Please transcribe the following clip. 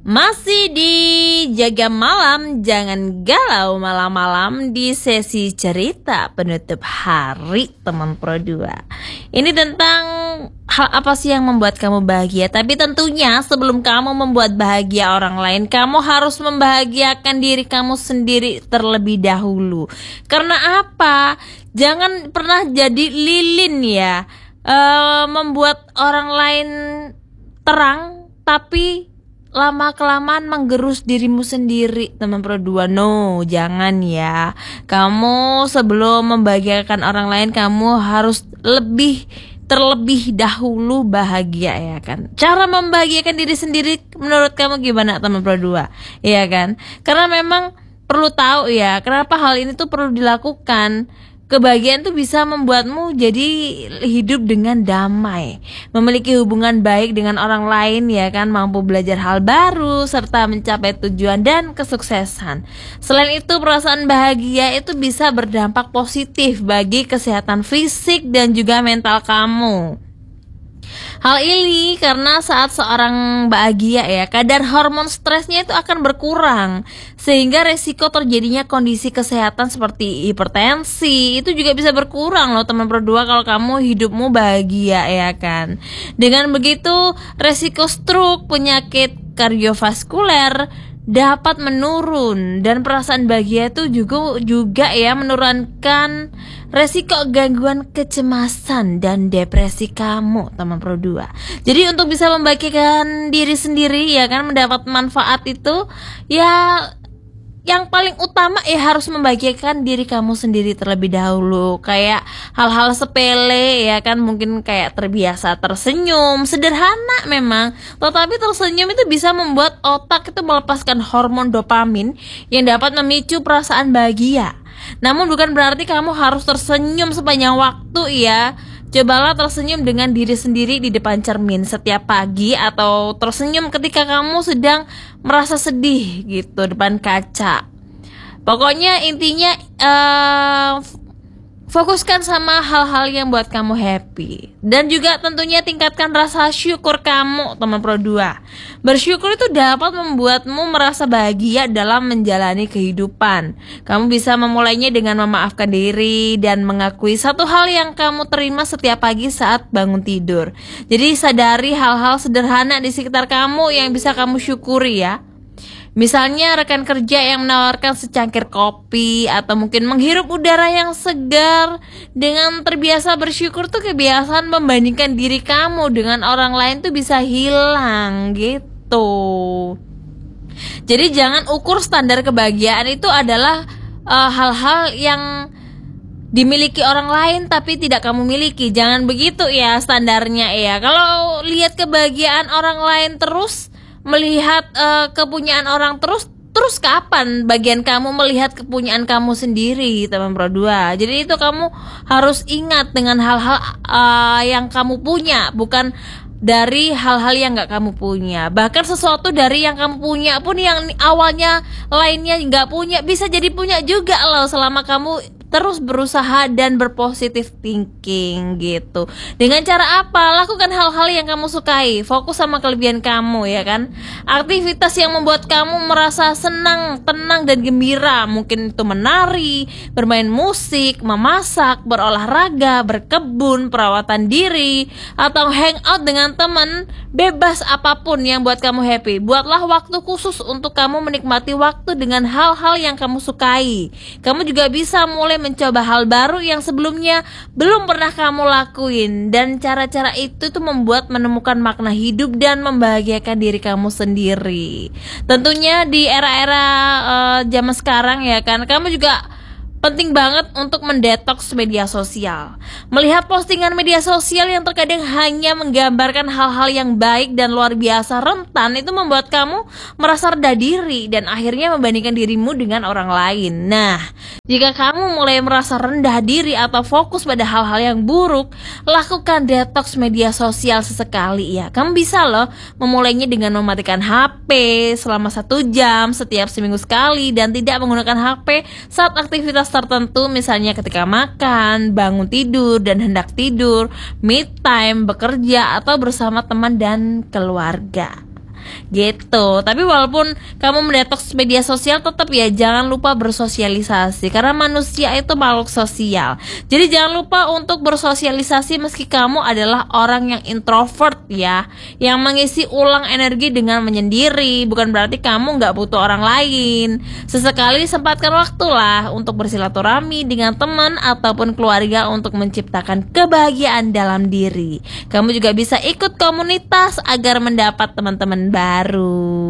Masih di Jaga Malam, jangan galau malam-malam di sesi cerita penutup hari teman Pro 2. Ini tentang hal apa sih yang membuat kamu bahagia. Tapi tentunya sebelum kamu membuat bahagia orang lain, kamu harus membahagiakan diri kamu sendiri terlebih dahulu. Karena apa? Jangan pernah jadi lilin ya, membuat orang lain terang tapi lama-kelamaan menggerus dirimu sendiri teman Pro 2. No, jangan ya. Kamu sebelum membahagiakan orang lain, kamu harus terlebih dahulu bahagia, ya kan. Cara membahagiakan diri sendiri menurut kamu gimana teman Pro 2? Ya kan? Karena memang perlu tahu ya, kenapa hal ini tuh perlu dilakukan. Kebahagiaan tuh bisa membuatmu jadi hidup dengan damai, memiliki hubungan baik dengan orang lain, ya kan, mampu belajar hal baru serta mencapai tujuan dan kesuksesan. Selain itu, perasaan bahagia itu bisa berdampak positif bagi kesehatan fisik dan juga mental kamu. Hal ini karena saat seorang bahagia ya, kadar hormon stresnya itu akan berkurang, sehingga resiko terjadinya kondisi kesehatan seperti hipertensi itu juga bisa berkurang loh teman Pro 2 kalau kamu hidupmu bahagia, ya kan. Dengan begitu resiko stroke, penyakit kardiovaskuler dapat menurun, dan perasaan bahagia itu juga ya menurunkan resiko gangguan kecemasan dan depresi kamu teman Pro 2. Jadi untuk bisa membahagiakan diri sendiri, ya kan, mendapat manfaat itu ya, yang paling utama ya harus membahagiakan diri kamu sendiri terlebih dahulu. Kayak hal-hal sepele, ya kan, mungkin kayak terbiasa tersenyum, sederhana memang, tetapi tersenyum itu bisa membuat otak itu melepaskan hormon dopamin yang dapat memicu perasaan bahagia. Namun bukan berarti kamu harus tersenyum sepanjang waktu ya. Cobalah tersenyum dengan diri sendiri di depan cermin setiap pagi, atau tersenyum ketika kamu sedang merasa sedih gitu depan kaca. Pokoknya intinya fokuskan sama hal-hal yang buat kamu happy. Dan juga tentunya tingkatkan rasa syukur kamu teman Pro 2. Bersyukur itu dapat membuatmu merasa bahagia dalam menjalani kehidupan. Kamu bisa memulainya dengan memaafkan diri dan mengakui satu hal yang kamu terima setiap pagi saat bangun tidur. Jadi sadari hal-hal sederhana di sekitar kamu yang bisa kamu syukuri ya. Misalnya rekan kerja yang menawarkan secangkir kopi, atau mungkin menghirup udara yang segar. Dengan terbiasa bersyukur tuh kebiasaan membandingkan diri kamu dengan orang lain tuh bisa hilang gitu. Jadi jangan ukur standar kebahagiaan itu adalah hal-hal yang dimiliki orang lain tapi tidak kamu miliki. Jangan begitu ya standarnya ya. Kalau lihat kebahagiaan orang lain terus, melihat kepunyaan orang terus kapan bagian kamu melihat kepunyaan kamu sendiri teman Pro 2. Jadi itu kamu harus ingat dengan hal-hal yang kamu punya, bukan dari hal-hal yang gak kamu punya. Bahkan sesuatu dari yang kamu punya pun yang awalnya lainnya gak punya, bisa jadi punya juga loh, selama kamu terus berusaha dan berpositif thinking gitu. Dengan cara apa? Lakukan hal-hal yang kamu sukai, fokus sama kelebihan kamu, ya kan. Aktivitas yang membuat kamu merasa senang, tenang dan gembira, mungkin itu menari, bermain musik, memasak, berolahraga, berkebun, perawatan diri, atau hangout dengan teman. Bebas apapun yang buat kamu happy. Buatlah waktu khusus untuk kamu menikmati waktu dengan hal-hal yang kamu sukai. Kamu juga bisa mulai mencoba hal baru yang sebelumnya belum pernah kamu lakuin, dan cara-cara itu tuh membuat menemukan makna hidup dan membahagiakan diri kamu sendiri. Tentunya di era-era zaman sekarang, ya kan, kamu juga penting banget untuk mendetoks media sosial. Melihat postingan media sosial yang terkadang hanya menggambarkan hal-hal yang baik dan luar biasa rentan, itu membuat kamu merasa rendah diri dan akhirnya membandingkan dirimu dengan orang lain. Nah, jika kamu mulai merasa rendah diri atau fokus pada hal-hal yang buruk, lakukan detoks media sosial sesekali ya. Kamu bisa loh memulainya dengan mematikan HP selama 1 jam setiap seminggu sekali, dan tidak menggunakan HP saat aktivitas tertentu, misalnya ketika makan, bangun tidur dan hendak tidur, me time, bekerja, atau bersama teman dan keluarga. gitu. Tapi walaupun kamu mendetoks media sosial, tetap ya jangan lupa bersosialisasi, karena manusia itu makhluk sosial. Jadi jangan lupa untuk bersosialisasi meski kamu adalah orang yang introvert ya, yang mengisi ulang energi dengan menyendiri. Bukan berarti kamu nggak butuh orang lain. Sesekali sempatkan waktulah untuk bersilaturahmi dengan teman ataupun keluarga untuk menciptakan kebahagiaan dalam diri. Kamu juga bisa ikut komunitas agar mendapat teman-teman baru.